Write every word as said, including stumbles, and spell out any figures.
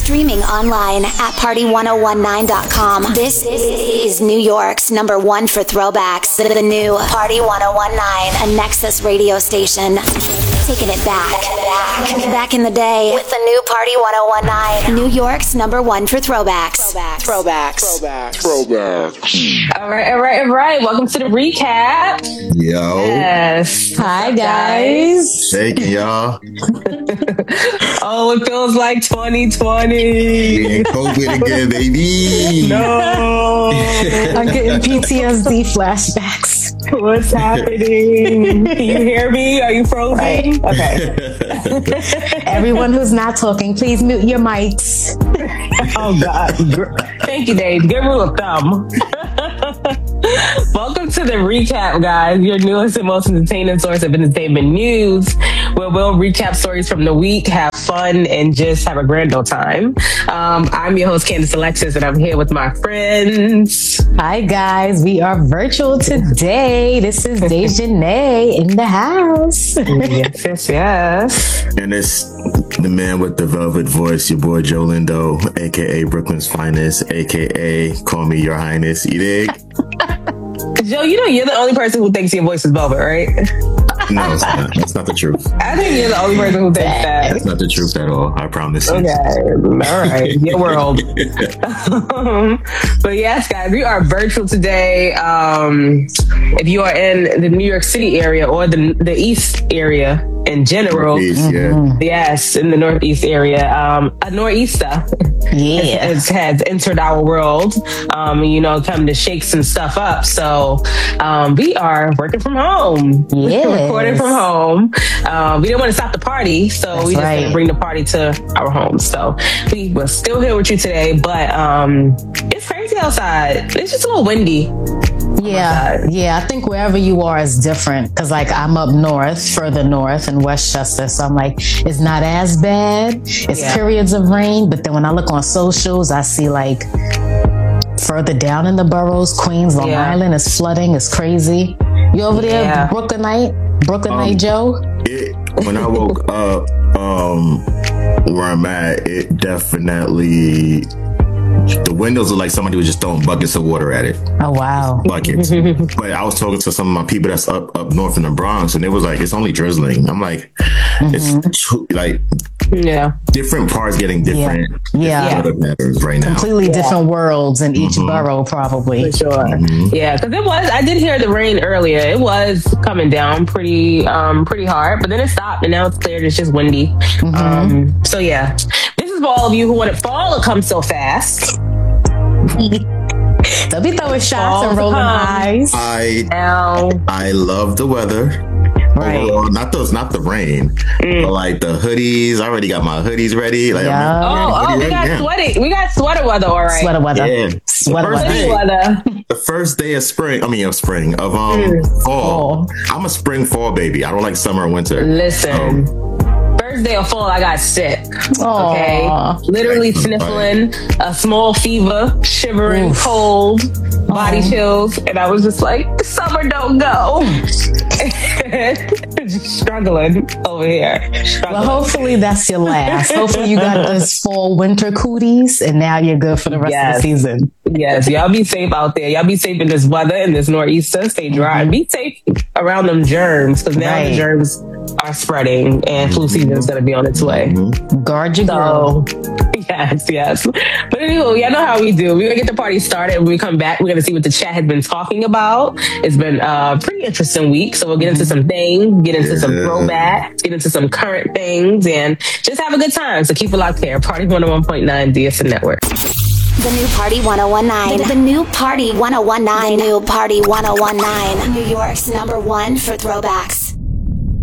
Streaming online at party one oh one nine dot com. This is New York's number one for throwbacks. The new Party one oh one nine, a Nexus radio station. Taking it back. Back. Back in the day with the new Party one oh one nine. New York's number one for throwbacks. Throwbacks. Throwbacks. Throwbacks. All right, all right, all right. Welcome to the recap. Yo. Yes. Hi, guys. Shaking, y'all. Oh, it feels like twenty twenty. And COVID again, baby. No. I'm getting P T S D flashbacks. What's happening? Can you hear me? Are you frozen? Right. Okay. Everyone who's not talking, please mute your mics. Oh, God. Thank you, Dave. Good rule of thumb. Welcome to the recap, guys, your newest and most entertaining source of entertainment news, where we'll recap stories from the week, have fun, and just have a grand old time. Um, I'm your host, Candace Alexis, and I'm here with my friends. Hi, guys. We are virtual today. This is Dejanay in the house. Yes, yes, yes. And it's the man with the velvet voice, your boy Joe Lindo, a k a. Brooklyn's finest, a k a. Call me your highness. You dig? Joe, you know you're the only person who thinks your voice is velvet, right? No, it's not. That's not the truth. I think you're the only person who thinks that. That's not the truth at all. I promise you. Okay, all right, your world. um, but yes, guys, we are virtual today. Um, if you are in the New York City area or the the East area in general, Northeast, yeah. yes, in the Northeast area, um, a nor'easter Yeah. has, has entered our world. Um, you know, come to shake some stuff up. So um, we are working from home. Yes. Recording from home. Um, we didn't want to stop the party, so That's we just right. gonna bring the party to our home. So we were still here with you today, but um, it's crazy outside. It's just a little windy. Yeah, yeah. I think wherever you are is different because, like, I'm up north, further north in Westchester, so I'm like, it's not as bad. It's Yeah. periods of rain, but then when I look on socials, I see like further down in the boroughs, Queens, Long Yeah. Island is flooding. It's crazy. You over there, Yeah. Brooklynite, Brooklynite Um, Joe? It, when I woke up, um, where I'm at, it definitely, the windows look like somebody was just throwing buckets of water at it. Oh wow. Buckets. But I was talking to some of my people that's up up north in the Bronx, and it was like, it's only drizzling. I'm like, it's too, like Yeah. different parts getting different. Yeah. different weather patterns right now. Completely different worlds in each borough, probably. For sure. Yeah, because it was, I did hear the rain earlier. It was coming down pretty um, pretty hard, but then it stopped and now it's cleared. It's just windy. Um, so yeah, this is for all of you who wanted fall to come so fast. They'll be throwing shots Fall and rolling to come. eyes. I Now, I love the weather. Right. Overall, not those, not the rain, but like the hoodies. I already got my hoodies ready. Like, Yeah. I'm oh, oh, ready we right got now. sweaty. We got sweater weather, all right. Sweater weather. Yeah. Sweater the first weather. day, weather. the first day of spring. I mean, of spring of um fall. Fall. I'm a spring fall baby. I don't like summer or winter. Listen. First day of fall, I got sick. Aw. Okay, literally sniffling, a small fever, shivering, Oof. cold, body chills, and I was just like, "Summer don't go." Just struggling over here. Struggling. Well, hopefully that's your last. Hopefully you got those fall winter cooties and now you're good for the rest Yes. of the season. Yes, y'all be safe out there. Y'all be safe in this weather, in this nor'easter. Stay dry. Be safe around them germs, because now Right. the germs are spreading and flu season is going to be on its way. Guard your girl. So, yes, yes. But anyway, y'all know how we do. We're going to get the party started. When we come back, we're going to see what the chat has been talking about. It's been a pretty interesting week. So we'll get into some things, get into some Yeah. throwbacks, get into some current things, and just have a good time. So keep it locked here. Party one oh one point nine D S N Network. The new Party one oh one nine. The, the new Party one oh one nine. The new Party one oh one nine. New York's number one for throwbacks.